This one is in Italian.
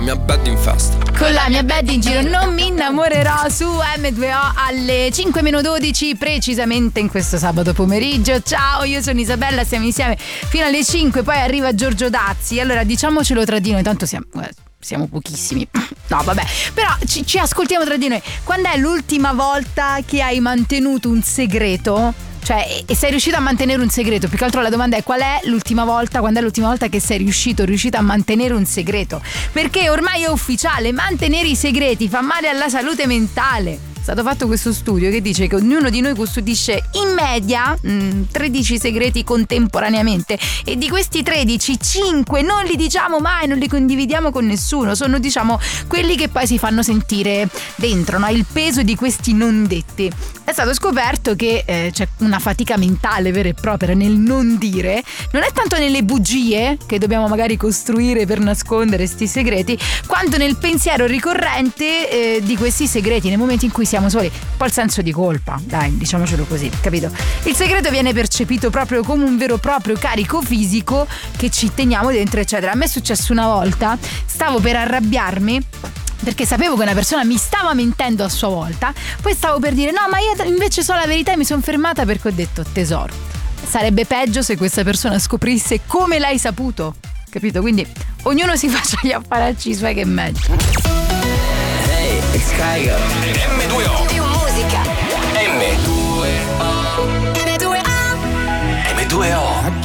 mia bed in festa. Con la mia bed in giro non mi innamorerò su M2O alle 5:12 precisamente in questo sabato pomeriggio. Ciao, io sono Isabella, siamo insieme fino alle 5, poi arriva Giorgio Dazzi. Allora diciamocelo tra di noi, tanto siamo pochissimi. No, vabbè, però ci ascoltiamo tra di noi. Quando è l'ultima volta che hai mantenuto un segreto? Cioè, e sei riuscito a mantenere un segreto? Più che altro la domanda è: quando è l'ultima volta che sei riuscita a mantenere un segreto? Perché ormai è ufficiale, mantenere i segreti fa male alla salute mentale. È stato fatto questo studio che dice che ognuno di noi custodisce in media 13 segreti contemporaneamente, e di questi 13, 5 non li diciamo mai, non li condividiamo con nessuno. Sono, diciamo, quelli che poi si fanno sentire dentro, no? Il peso di questi non detti. È stato scoperto che c'è una fatica mentale vera e propria nel non dire. Non è tanto nelle bugie che dobbiamo magari costruire per nascondere sti segreti, quanto nel pensiero ricorrente di questi segreti nel momento in cui siamo soli. Un po' il senso di colpa, dai, diciamocelo così, capito? Il segreto viene percepito proprio come un vero e proprio carico fisico che ci teniamo dentro, eccetera. A me è successo una volta, stavo per arrabbiarmi perché sapevo che una persona mi stava mentendo a sua volta, poi stavo per dire no, ma io invece so la verità, e mi sono fermata perché ho detto: tesoro, sarebbe peggio se questa persona scoprisse come l'hai saputo, capito? Quindi ognuno si faccia gli affaracci suoi, che è meglio. Hey, it's Kygo. M2O. Più musica. M2O. M2O. M2O.